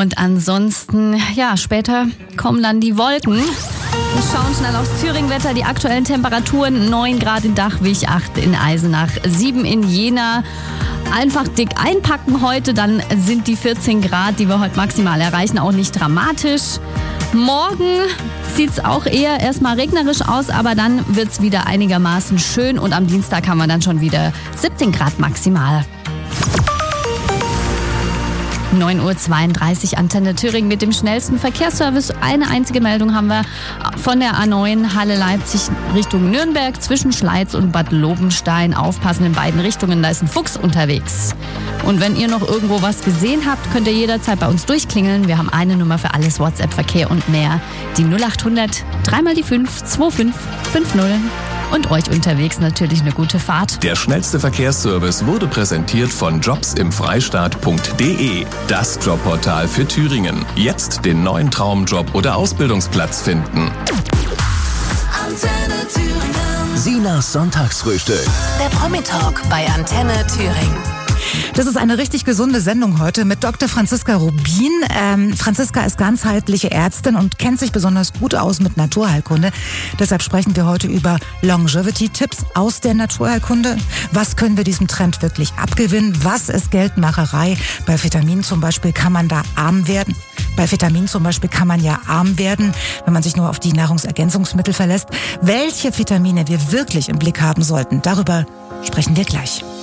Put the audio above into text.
Und ansonsten, ja, später kommen dann die Wolken. Wir schauen schnell aufs Thüringen-Wetter. Die aktuellen Temperaturen: 9 Grad in Dachwig, 8 in Eisenach, 7 in Jena. Einfach dick einpacken heute, dann sind die 14 Grad, die wir heute maximal erreichen, auch nicht dramatisch. Morgen sieht es auch eher erstmal regnerisch aus, aber dann wird es wieder einigermaßen schön und am Dienstag haben wir dann schon wieder 17 Grad maximal. 9:32 Uhr, Antenne Thüringen mit dem schnellsten Verkehrsservice. Eine einzige Meldung haben wir von der A9 Halle Leipzig Richtung Nürnberg zwischen Schleiz und Bad Lobenstein. Aufpassen in beiden Richtungen, da ist ein Fuchs unterwegs. Und wenn ihr noch irgendwo was gesehen habt, könnt ihr jederzeit bei uns durchklingeln. Wir haben eine Nummer für alles WhatsApp-Verkehr und mehr. Die 0800 3 die 5 2550. Und euch unterwegs natürlich eine gute Fahrt. Der schnellste Verkehrsservice wurde präsentiert von jobsimfreistaat.de. Das Jobportal für Thüringen. Jetzt den neuen Traumjob oder Ausbildungsplatz finden. Antenne Thüringen. Sinas Sonntagsfrühstück. Der Promi-Talk bei Antenne Thüringen. Das ist eine richtig gesunde Sendung heute mit Dr. Franziska Rubin. Franziska ist ganzheitliche Ärztin und kennt sich besonders gut aus mit Naturheilkunde. Deshalb sprechen wir heute über Longevity-Tipps aus der Naturheilkunde. Was können wir diesem Trend wirklich abgewinnen? Was ist Geldmacherei? Bei Vitaminen zum Beispiel kann man da arm werden. Bei Vitaminen zum Beispiel kann man ja arm werden, wenn man sich nur auf die Nahrungsergänzungsmittel verlässt. Welche Vitamine wir wirklich im Blick haben sollten, darüber sprechen wir gleich.